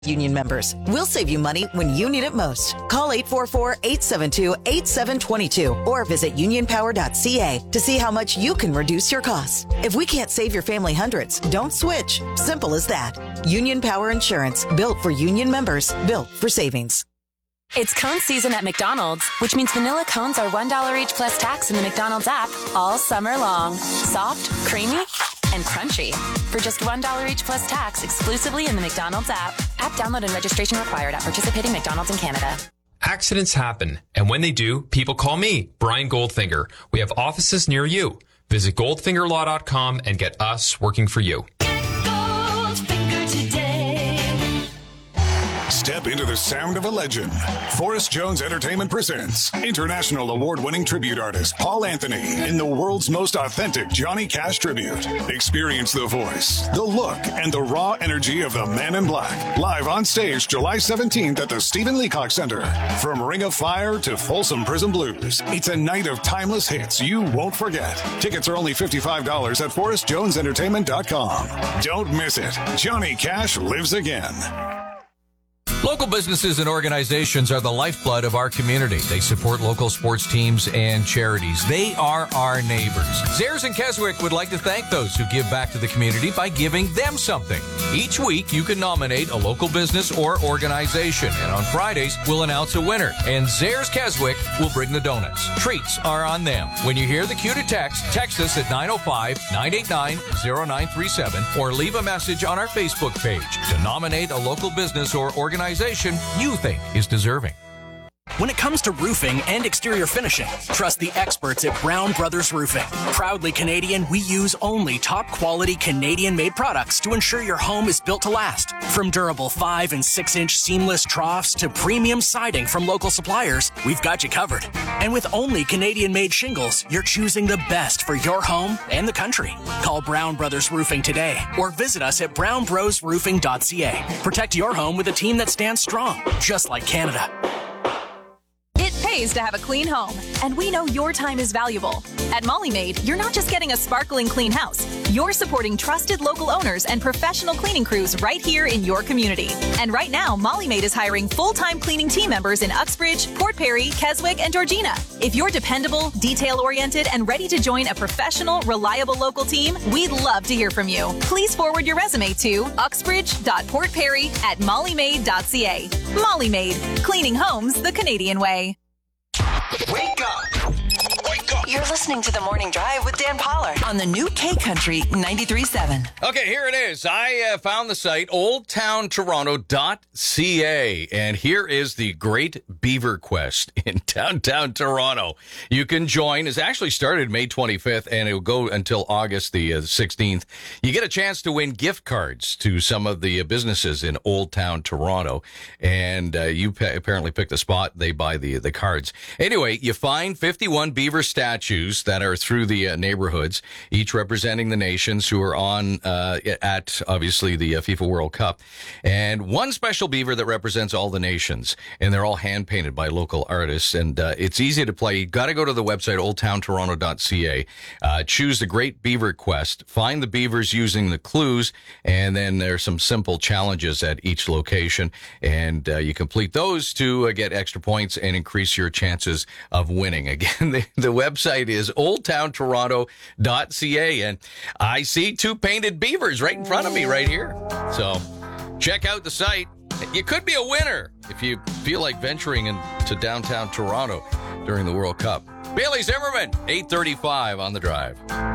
Union members. We'll save you money when you need it most. Call 844-872-8722 or visit unionpower.ca to see how much you can reduce your costs. If we can't save your family hundreds, don't switch. Simple as that. Union Power Insurance, built for union members, built for savings. It's cone season at McDonald's, which means vanilla cones are $1 each plus tax in the McDonald's app all summer long. Soft, creamy, and crunchy. For just $1 each plus tax exclusively in the McDonald's app. App download and registration required at participating McDonald's in Canada. Accidents happen, and when they do, people call me, Brian Goldfinger. We have offices near you. Visit goldfingerlaw.com and get us working for you. Step into the sound of a legend. Forrest Jones Entertainment presents international award-winning tribute artist Paul Anthony in the world's most authentic Johnny Cash tribute. Experience the voice, the look, and the raw energy of the Man in Black. Live on stage July 17th at the Stephen Leacock Center. From Ring of Fire to Folsom Prison Blues, it's a night of timeless hits you won't forget. Tickets are only $55 at ForrestJonesEntertainment.com. Don't miss it. Johnny Cash lives again. Local businesses and organizations are the lifeblood of our community. They support local sports teams and charities. They are our neighbors. Zayres and Keswick would like to thank those who give back to the community by giving them something. Each week, you can nominate a local business or organization. And on Fridays, we'll announce a winner. And Zayres Keswick will bring the donuts. Treats are on them. When you hear the cue to text us at 905-989-0937 or leave a message on our Facebook page to nominate a local business or organization you think is deserving. When it comes to roofing and exterior finishing, trust the experts at Brown Brothers Roofing. Proudly Canadian, we use only top-quality Canadian-made products to ensure your home is built to last. From durable 5- and 6-inch seamless troughs to premium siding from local suppliers, we've got you covered. And with only Canadian-made shingles, you're choosing the best for your home and the country. Call Brown Brothers Roofing today or visit us at brownbrosroofing.ca. Protect your home with a team that stands strong, just like Canada. It pays to have a clean home, and we know your time is valuable. At Molly Maid, you're not just getting a sparkling clean house. You're supporting trusted local owners and professional cleaning crews right here in your community. And right now, Molly Maid is hiring full-time cleaning team members in Uxbridge, Port Perry, Keswick, and Georgina. If you're dependable, detail-oriented, and ready to join a professional, reliable local team, we'd love to hear from you. Please forward your resume to uxbridge.portperry@mollymaid.ca. Molly Maid, cleaning homes the Canadian way. Wake up! Wake up! You're listening to The Morning Drive with Dan Pollard on the new K Country 93.7. Okay, here it is. I found the site, oldtowntoronto.ca, and here is the Great Beaver Quest in downtown Toronto. You can join. It's actually started May 25th, and it will go until August the 16th. You get a chance to win gift cards to some of the businesses in Old Town Toronto, and you apparently picked a spot. They buy the cards. Anyway, you find 51 beaver statues that are through the neighborhoods, each representing the nations who are on at, obviously, the FIFA World Cup. And one special beaver that represents all the nations. And they're all hand-painted by local artists. And it's easy to play. You got to go to the website, oldtowntoronto.ca. Choose the Great Beaver Quest. Find the beavers using the clues. And then there's some simple challenges at each location. And you complete those to get extra points and increase your chances of winning. Again, the website is oldtowntoronto.ca. And I see two painted beavers right in front of me right here. So check out the site. You could be a winner if you feel like venturing into downtown Toronto during the World Cup. Bailey Zimmerman, 8:35 on the Drive.